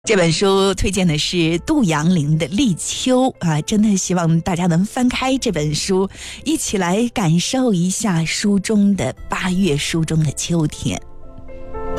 这本书推荐的是杜阳玲的《立秋》啊，真的希望大家能翻开这本书，一起来感受一下书中的8月，书中的秋天。